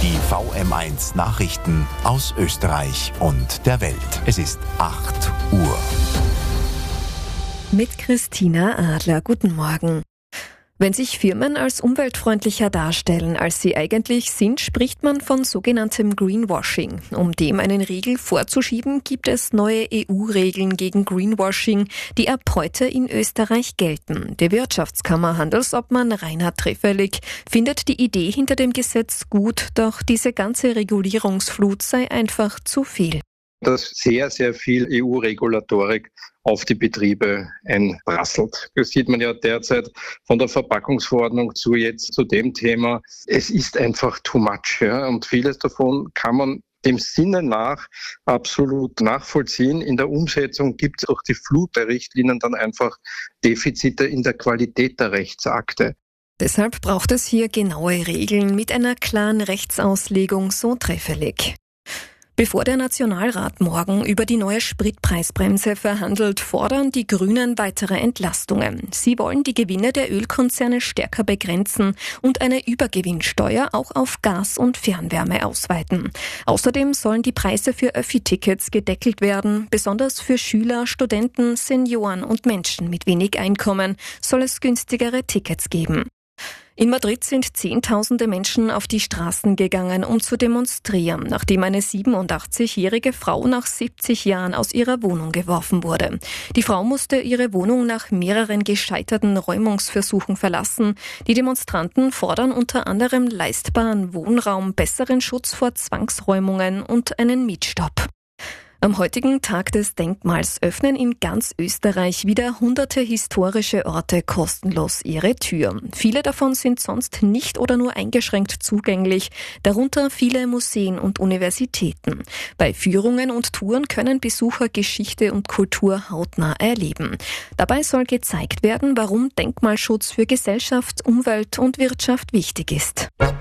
Die VM1 Nachrichten aus Österreich und der Welt. Es ist 8 Uhr. Mit Christina Adler. Guten Morgen. Wenn sich Firmen als umweltfreundlicher darstellen, als sie eigentlich sind, spricht man von sogenanntem Greenwashing. Um dem einen Riegel vorzuschieben, gibt es neue EU-Regeln gegen Greenwashing, die ab heute in Österreich gelten. Die Wirtschaftskammer Handelsobmann Reinhard Trefferlig findet die Idee hinter dem Gesetz gut, doch diese ganze Regulierungsflut sei einfach zu viel. Dass sehr, sehr viel EU-Regulatorik auf die Betriebe einprasselt. Das sieht man ja derzeit von der Verpackungsverordnung zu dem Thema. Es ist einfach too much. Ja? Und vieles davon kann man dem Sinne nach absolut nachvollziehen. In der Umsetzung gibt es auch die Flut der Richtlinien dann einfach Defizite in der Qualität der Rechtsakte. Deshalb braucht es hier genaue Regeln mit einer klaren Rechtsauslegung, so Trefferlig. Bevor der Nationalrat morgen über die neue Spritpreisbremse verhandelt, fordern die Grünen weitere Entlastungen. Sie wollen die Gewinne der Ölkonzerne stärker begrenzen und eine Übergewinnsteuer auch auf Gas und Fernwärme ausweiten. Außerdem sollen die Preise für Öffi-Tickets gedeckelt werden. Besonders für Schüler, Studenten, Senioren und Menschen mit wenig Einkommen soll es günstigere Tickets geben. In Madrid sind Zehntausende Menschen auf die Straßen gegangen, um zu demonstrieren, nachdem eine 87-jährige Frau nach 70 Jahren aus ihrer Wohnung geworfen wurde. Die Frau musste ihre Wohnung nach mehreren gescheiterten Räumungsversuchen verlassen. Die Demonstranten fordern unter anderem leistbaren Wohnraum, besseren Schutz vor Zwangsräumungen und einen Mietstopp. Am heutigen Tag des Denkmals öffnen in ganz Österreich wieder hunderte historische Orte kostenlos ihre Tür. Viele davon sind sonst nicht oder nur eingeschränkt zugänglich, darunter viele Museen und Universitäten. Bei Führungen und Touren können Besucher Geschichte und Kultur hautnah erleben. Dabei soll gezeigt werden, warum Denkmalschutz für Gesellschaft, Umwelt und Wirtschaft wichtig ist.